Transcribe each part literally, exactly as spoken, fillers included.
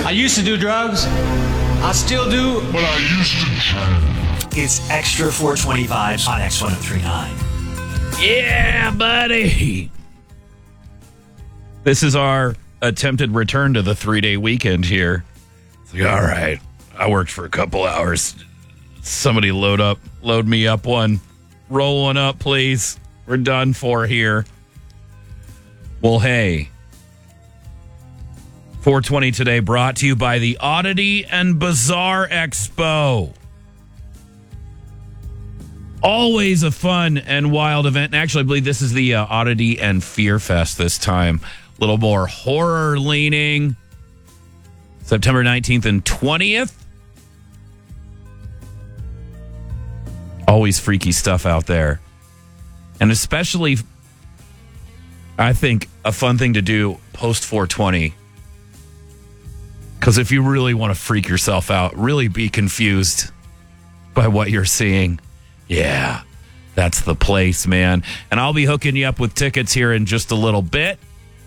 I used to do drugs. I still do. But I used to drink. It's Extra four twenty vibes on X ten thirty-nine. Yeah, buddy. This is our attempted return to the three-day weekend here. It's like, all right, I worked for a couple hours. Somebody load up, load me up one. Roll one up, please. We're done for here. Well, hey. four twenty today brought to you by the Oddity and Bizarre Expo. Always a fun and wild event. And actually, I believe this is the uh, Oddity and Fear Fest this time. A little more horror leaning. September nineteenth and twentieth. Always freaky stuff out there. And especially, I think, a fun thing to do post four twenty. Because if you really want to freak yourself out, really be confused by what you're seeing, yeah, that's the place, man. And I'll be hooking you up with tickets here in just a little bit.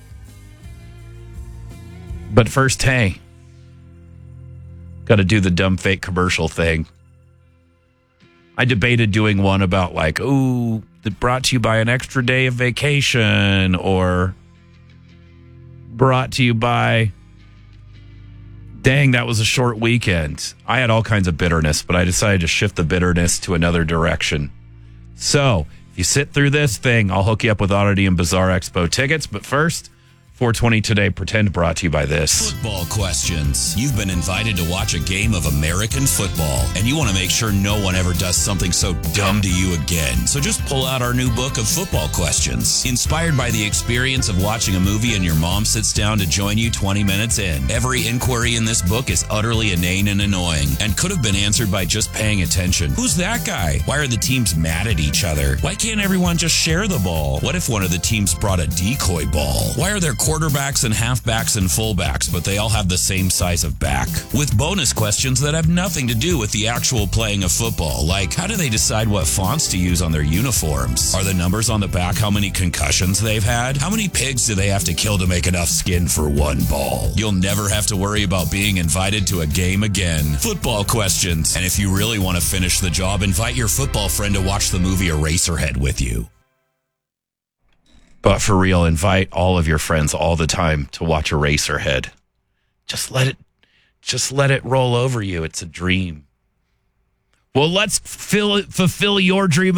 But first, hey, got to do the dumb fake commercial thing. I debated doing one about like, ooh, brought to you by an extra day of vacation, or brought to you by, dang, that was a short weekend. I had all kinds of bitterness, but I decided to shift the bitterness to another direction. So if you sit through this thing, I'll hook you up with Oddity and Bizarre Expo tickets. But first, four twenty today, pretend brought to you by this. Football questions. You've been invited to watch a game of American football, and you want to make sure no one ever does something so dumb to you again. So just pull out our new book of football questions. Inspired by the experience of watching a movie and your mom sits down to join you twenty minutes in. Every inquiry in this book is utterly inane and annoying, and could have been answered by just paying attention. Who's that guy? Why are the teams mad at each other? Why can't everyone just share the ball? What if one of the teams brought a decoy ball? Why are there quarterbacks and halfbacks and fullbacks, but they all have the same size of back? With bonus questions that have nothing to do with the actual playing of football, like how do they decide what fonts to use on their uniforms? Are the numbers on the back how many concussions they've had? How many pigs do they have to kill to make enough skin for one ball? You'll never have to worry about being invited to a game again. Football questions. And if you really want to finish the job, invite your football friend to watch the movie Eraserhead with you. But for real, invite all of your friends all the time to watch Eraserhead. Just let it, just let it roll over you. It's a dream. Well, let's fill, fulfill your dream